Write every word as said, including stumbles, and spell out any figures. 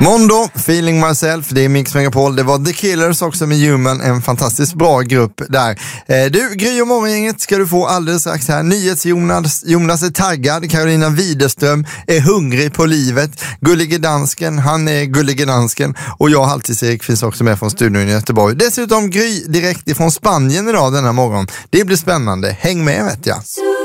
Mondo, Feeling Myself, det är Mix Megapol. Det var The Killers också med Human, en fantastiskt bra grupp där. Eh, du, Gry och morgongänget ska du få alldeles strax här. Nyhets-Jonas Jonas är taggad, Carolina Widerström är hungrig på livet. Gullige dansken, han är Gullige dansken. Och jag, Halvtids-Erik, finns också med från studion i Göteborg. Dessutom Gry direkt ifrån Spanien idag denna morgon. Det blir spännande. Häng med, vet jag.